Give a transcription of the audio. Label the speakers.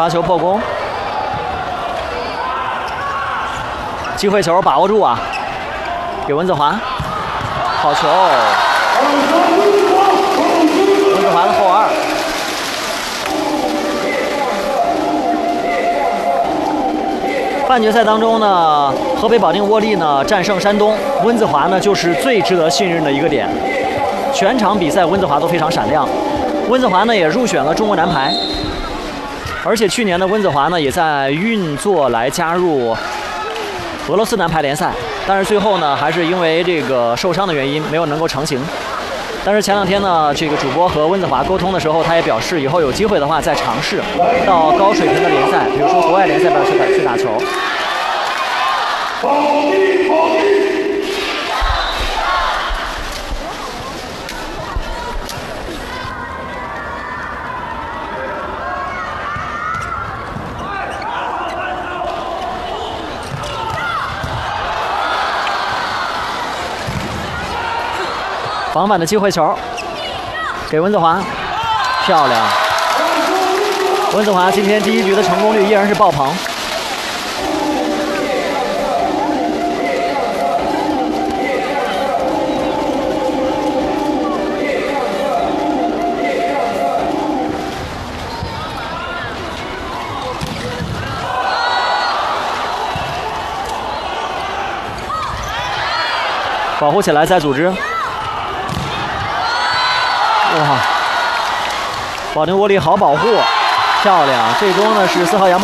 Speaker 1: 发球破功，机会球把握住啊，给温子华，好球，温子华的后二。半决赛当中呢，河北保定沃利呢战胜山东，温子华呢就是最值得信任的一个点。全场比赛温子华都非常闪亮，温子华呢也入选了中国男排，而且去年的温子华呢也在运作来加入俄罗斯男排联赛，但是最后呢还是因为这个受伤的原因没有能够成型。但是前两天呢，这个主播和温子华沟通的时候，他也表示以后有机会的话再尝试到高水平的联赛，比如说国外联赛边去打球。防反的机会球，给温子华，漂亮！温子华今天第一局的成功率依然是爆棚。保护起来再组织。哇，保定沃利好保护，漂亮！最终呢是4号杨